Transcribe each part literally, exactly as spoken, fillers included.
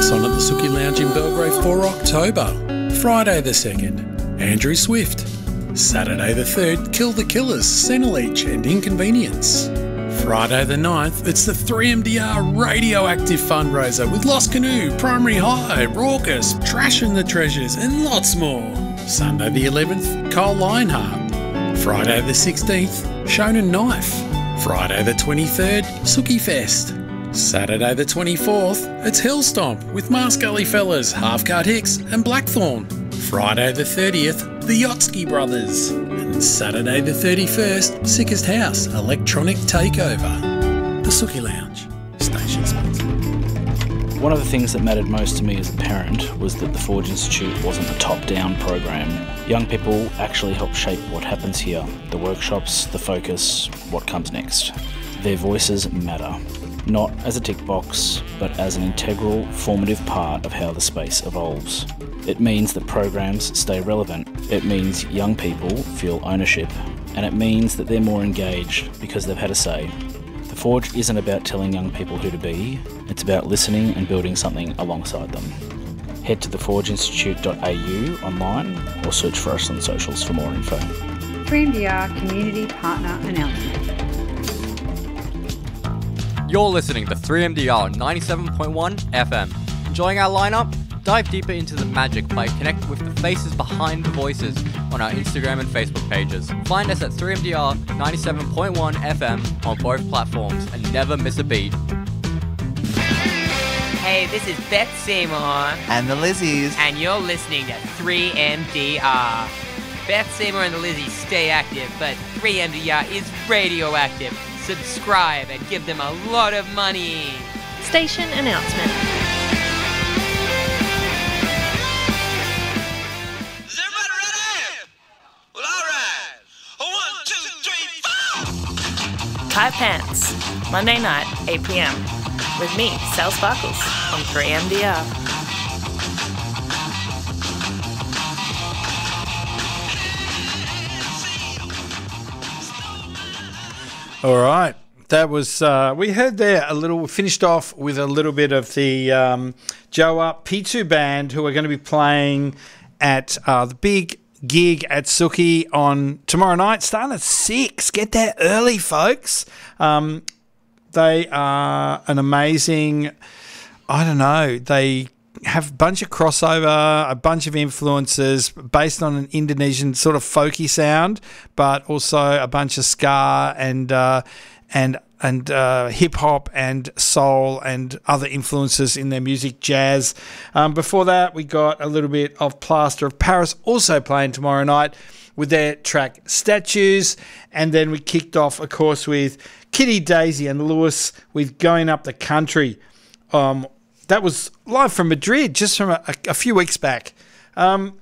us on at the Sookie Lounge in Belgrave for October. Friday the second, Andrew Swift. Saturday the third, Kill the Killers, Centreleach and Inconvenience. Friday the ninth, it's the three M D R Radioactive fundraiser with Lost Canoe, Primary High, Raucous, Trash and the Treasures and lots more. Sunday the eleventh, Cole Lionheart. Friday the sixteenth, Shonen Knife. Friday the twenty-third, Sookie Fest. Saturday the twenty-fourth, it's Hellstomp with Mars Gully Fellas, Half Cut Hicks and Blackthorn. Friday the thirtieth, the Yotsky Brothers. And Saturday the thirty-first, Sickest House, Electronic Takeover. The Sookie Lounge, station sponsor. One of the things that mattered most to me as a parent was that the Forge Institute wasn't a top-down program. Young people actually help shape what happens here, the workshops, the focus, what comes next. Their voices matter. Not as a tick box, but as an integral, formative part of how the space evolves. It means that programs stay relevant. It means young people feel ownership. And it means that they're more engaged because they've had a say. The Forge isn't about telling young people who to be, it's about listening and building something alongside them. Head to the forge institute dot a u online or search for us on socials for more info. three M D R Community Partner Announcement. You're listening to three M D R ninety-seven point one F M. Enjoying our lineup? Dive deeper into the magic by connecting with the faces behind the voices on our Instagram and Facebook pages. Find us at three M D R ninety-seven point one F M on both platforms and never miss a beat. Hey, this is Beth Seymour. And the Lizzies. And you're listening to three M D R. Beth Seymour and the Lizzies stay active, but three M D R is radioactive. Subscribe and give them a lot of money. Station announcement. Is everybody ready? Well, all right. One, two, three, four. Tight Pants, Monday night, eight p.m. with me, Sal Sparkles, on three M D R. All right, that was, uh, we heard there a little, we finished off with a little bit of the um, Joe Up P two band who are going to be playing at uh, the big gig at Sookie on tomorrow night, starting at six. Get there early, folks. Um, they are an amazing, I don't know, they have a bunch of crossover, a bunch of influences based on an Indonesian sort of folky sound, but also a bunch of ska and uh, and and uh, hip hop and soul and other influences in their music, jazz. Um, before that, we got a little bit of Plaster of Paris also playing tomorrow night with their track Statues, and then we kicked off, of course, with Kitty, Daisy and Lewis with Going Up the Country. Um, That was live from Madrid just from a, a, a few weeks back. Um,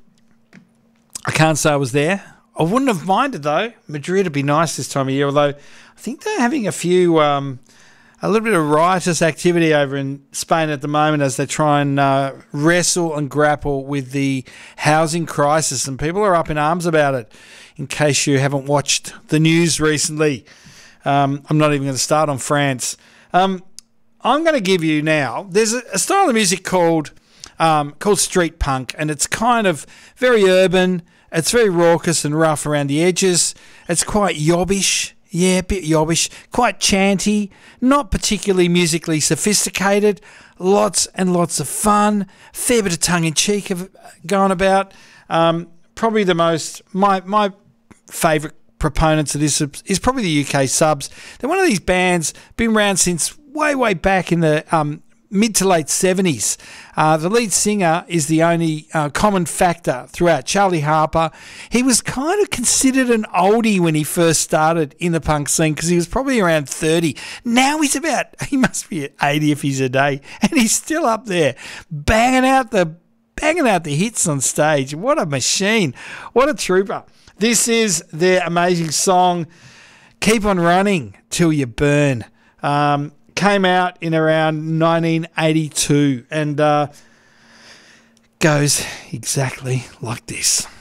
I can't say I was there. I wouldn't have minded, though. Madrid would be nice this time of year, although I think they're having a few, um, a little bit of riotous activity over in Spain at the moment as they try and uh, wrestle and grapple with the housing crisis, and people are up in arms about it, in case you haven't watched the news recently. Um, I'm not even going to start on France. Um I'm going to give you now, there's a, a style of music called um, called street punk, and it's kind of very urban, it's very raucous and rough around the edges, it's quite yobbish, yeah, a bit yobbish, quite chanty, not particularly musically sophisticated, lots and lots of fun, fair bit of tongue-in-cheek of going about. Um, probably the most, my, my favourite proponents of this is probably the U K Subs. They're one of these bands, been around since way, way back in the um, mid to late seventies. Uh, the lead singer is the only uh, common factor throughout, Charlie Harper. He was kind of considered an oldie when he first started in the punk scene because he was probably around thirty. Now he's about, he must be eighty if he's a day, and he's still up there banging out the, banging out the hits on stage. What a machine. What a trooper. This is their amazing song, Keep On Running Till You Burn. Um, came out in around nineteen eighty-two and uh, goes exactly like this.